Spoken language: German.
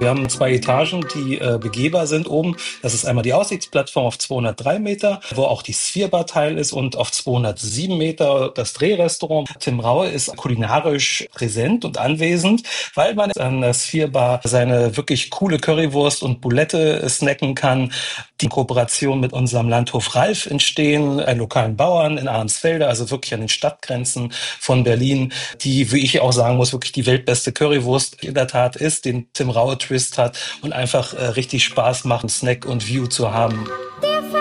Wir haben 2 Etagen, die begehbar sind oben. Das ist einmal die Aussichtsplattform auf 203 Meter, wo auch die Sphere-Bar-Teil ist, und auf 207 Meter das Drehrestaurant. Tim Raue ist kulinarisch präsent und anwesend, weil man an der Sphere-Bar seine wirklich coole Currywurst und Boulette snacken kann. Die Kooperation mit unserem Landhof Ralf entstehen, einen lokalen Bauern in Arnsfelde, also wirklich an den Stadtgrenzen von Berlin, die, wie ich auch sagen muss, wirklich die weltbeste Currywurst in der Tat ist, den Tim Raue Twist hat und einfach richtig Spaß macht, Snack und View zu haben.